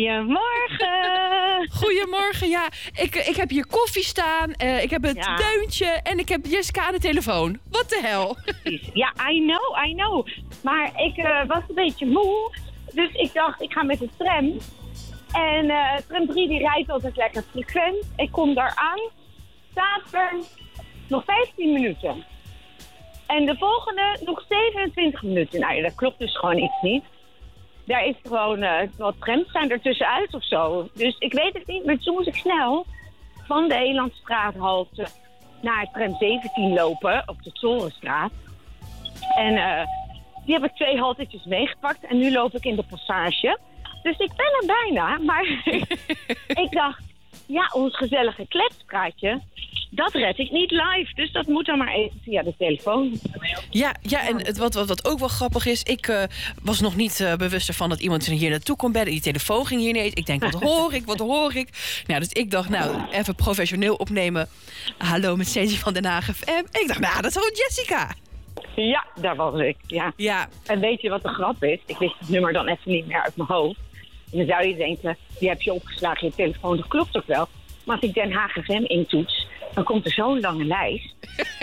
Goedemorgen. Goedemorgen, ja. Ik heb hier koffie staan, ik heb het deuntje en ik heb Jessica aan de telefoon. Wat de hel? Ja, I know. Maar ik was een beetje moe, dus ik dacht, ik ga met de tram. En tram 3 die rijdt altijd lekker frequent. Ik kom daar aan, staat er nog 15 minuten. En de volgende nog 27 minuten. Nou ja, dat klopt dus gewoon iets niet. Daar is gewoon wat trams zijn er tussenuit of zo. Dus ik weet het niet, maar toen moest ik snel van de Elandstraathalte naar tram 17 lopen op de Torenstraat. En die heb ik 2 haltetjes meegepakt en nu loop ik in de passage. Dus ik ben er bijna, maar ik dacht, ja, ons gezellige kletspraatje, dat red ik niet live. Dus dat moet dan maar even via de telefoon. Ja, en wat ook wel grappig is, ik was nog niet bewust ervan dat iemand hier naartoe kon bellen. Die telefoon ging hier niet. Ik denk, wat hoor ik? Nou, dus ik dacht, even professioneel opnemen. Hallo met Ceci van Den Haag FM. Ik dacht, dat is gewoon Jessica. Ja, daar was ik, ja. En weet je wat de grap is? Ik wist het nummer dan even niet meer uit mijn hoofd. En dan zou je denken, die heb je opgeslagen, je telefoon, dat klopt ook wel. Maar als ik Den Haag FM intoets, dan komt er zo'n lange lijst.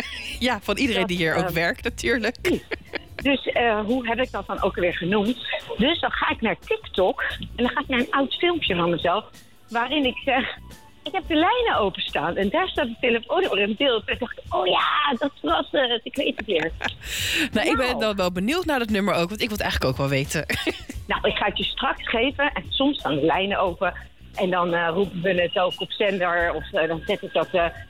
Ja, van iedereen die hier ook werkt natuurlijk. Dus hoe heb ik dat dan ook weer genoemd? Dus dan ga ik naar TikTok en dan ga ik naar een oud filmpje van mezelf, waarin ik zeg, ik heb de lijnen openstaan en daar staat de telefoon in beeld. En ik dacht, oh ja, dat was het, ik weet het weer. Nou, ik ben dan wel benieuwd naar dat nummer ook, want ik wil het eigenlijk ook wel weten. Nou, ik ga het je straks geven en soms staan de lijnen open. En dan roepen we het ook op zender of dan zet ik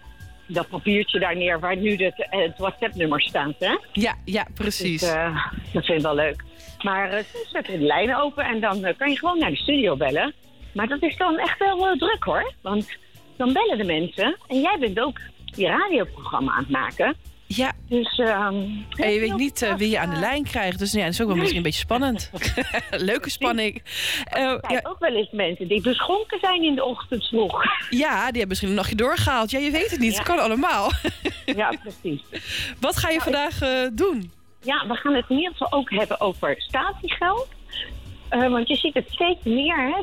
dat papiertje daar neer waar nu het WhatsApp-nummer staat, hè? Ja, precies. Dus, dat vind ik wel leuk. Maar soms zetten we de lijnen open en dan kan je gewoon naar de studio bellen. Maar dat is dan echt wel druk, hoor. Want dan bellen de mensen en jij bent ook je radioprogramma aan het maken. Ja. Dus, en je weet niet wie je aan de lijn krijgt. Dus ja, dat is ook wel misschien een beetje spannend. Leuke spanning. Er zijn ook wel eens mensen die beschonken zijn in de ochtend vroeg. Ja, die hebben misschien een nachtje doorgehaald. Ja, je weet het niet. Het kan allemaal. Ja, precies. Wat ga je vandaag doen? Ja, we gaan het in ieder geval ook hebben over statiegeld. Want je ziet het steeds meer, hè,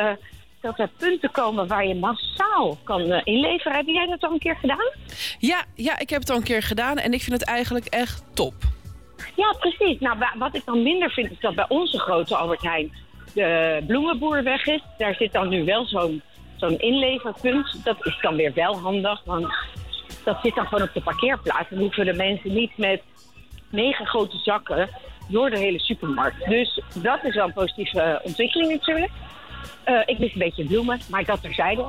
dat er punten komen waar je massaal kan inleveren. Heb jij dat al een keer gedaan? Ja, ik heb het al een keer gedaan en ik vind het eigenlijk echt top. Ja, precies. Nou, wat ik dan minder vind is dat bij onze grote Albert Heijn de bloemenboer weg is. Daar zit dan nu wel zo'n inleverpunt. Dat is dan weer wel handig, want dat zit dan gewoon op de parkeerplaats. Dan hoeven de mensen niet met mega grote zakken door de hele supermarkt. Dus dat is wel een positieve ontwikkeling natuurlijk. Ik mis een beetje bloemen, maar dat terzijde.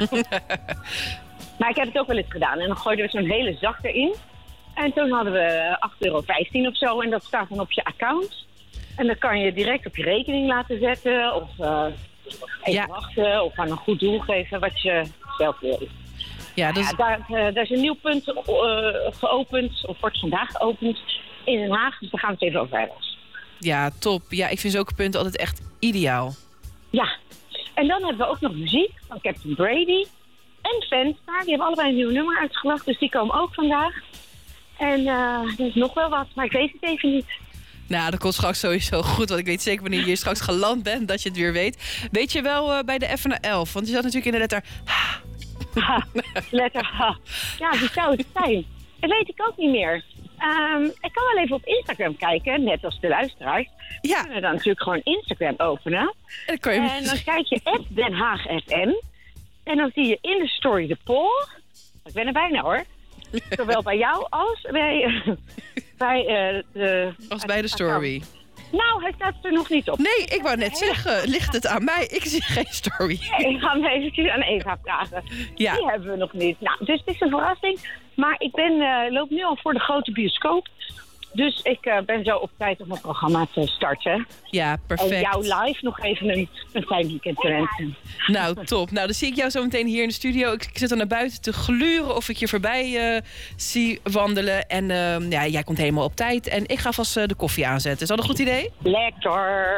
Maar ik heb het ook wel eens gedaan. En dan gooiden we zo'n hele zak erin. En toen hadden we €8,15 of zo. En dat staat dan op je account. En dan kan je direct op je rekening laten zetten. Of even wachten. Of aan een goed doel geven wat je zelf wil. Ja, dus... daar is een nieuw punt geopend. Of wordt vandaag geopend in Den Haag. Dus daar gaan we het even over hebben. Ja, top. Ja, ik vind zulke punten altijd echt ideaal. Ja. En dan hebben we ook nog muziek van Captain Brady en Fenster. Die hebben allebei een nieuw nummer uitgebracht, dus die komen ook vandaag. En er is nog wel wat, maar ik weet het even niet. Nou, dat komt straks sowieso goed, want ik weet zeker wanneer je hier straks geland bent, dat je het weer weet. Weet je wel bij de F en de 11, want je zat natuurlijk in de letter H. Letter H. Ja, die zou het zijn. Dat weet ik ook niet meer. Ik kan wel even op Instagram kijken, net als de luisteraars. Ja. We kunnen dan natuurlijk gewoon Instagram openen. En dan kijk je Den Haag FM. En dan zie je in de story de poll. Ik ben er bijna, hoor. Zowel bij jou als bij de story. Nou, hij staat er nog niet op. Nee, ik wou net zeggen, ligt het aan mij? Ik zie geen story. Nee, ik ga hem eventjes aan Eva vragen. Ja. Die hebben we nog niet. Nou, dus het is een verrassing. Maar ik loop nu al voor de grote bioscoop. Dus ik ben zo op tijd om mijn programma te starten. Ja, perfect. En jou live nog even een fijn weekend te wensen. Nou, top. Nou, dan zie ik jou zo meteen hier in de studio. Ik zit er naar buiten te gluren of ik je voorbij zie wandelen. En jij komt helemaal op tijd. En ik ga vast de koffie aanzetten. Is dat een goed idee? Lekker.